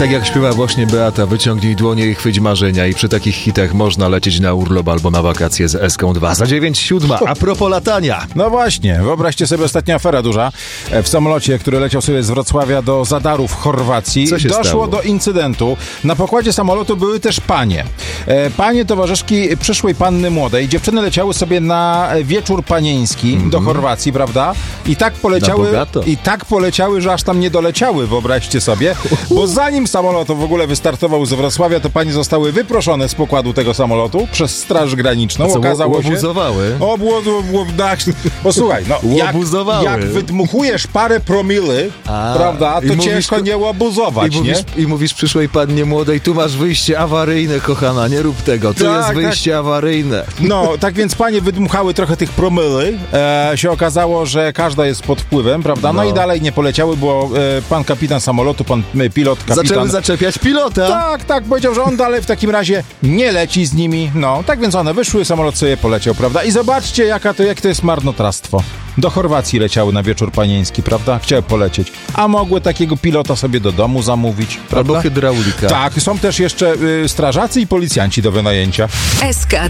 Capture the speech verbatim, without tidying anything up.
Tak jak śpiewa właśnie Beata, wyciągnij dłonie i chwyć marzenia i przy takich hitach można lecieć na urlop albo na wakacje z Eską dwa. Za dziewięć siódma, a propos latania. No właśnie, wyobraźcie sobie ostatnia afera duża. W samolocie, który leciał sobie z Wrocławia do Zadaru w Chorwacji, Co się doszło stało? do incydentu. Na pokładzie samolotu były też panie. Panie towarzyszki przyszłej panny młodej. Dziewczyny leciały sobie na wieczór panieński mm-hmm. do Chorwacji, prawda? I tak poleciały, i tak poleciały, że aż tam nie doleciały, wyobraźcie sobie. Bo zanim samolot w ogóle wystartował z Wrocławia, to panie zostały wyproszone z pokładu tego samolotu przez Straż Graniczną. Co, Okazało się... łobuzowały? Posłuchaj, no, jak, łobuzowały. jak wydmuchujesz parę promily, A, prawda, to ciężko mówisz, nie łobuzować, i mówisz, nie? I mówisz przyszłej pannie młodej, tu masz wyjście awaryjne, kochana, nie rób tego, tu tak, jest wyjście tak. awaryjne. No, tak więc panie wydmuchały trochę tych promily, e, się okazało, że każda jest pod wpływem, prawda, no, no i dalej nie poleciały, bo e, pan kapitan samolotu, pan e, pilot, kapitan... Zaczęły zaczepiać pilota. Tak, tak, powiedział, że on dalej w takim razie nie leci z nimi, no, tak więc one wyszły, samolot sobie poleciał, prawda, i zobaczcie, jaka to, jak to jest marnotrawstwo. Do Chorwacji leciały na wieczór panieński, prawda? Chciały polecieć. A mogły takiego pilota sobie do domu zamówić, prawda? Albo hydraulika. Tak, są też jeszcze y, strażacy i policjanci do wynajęcia. S K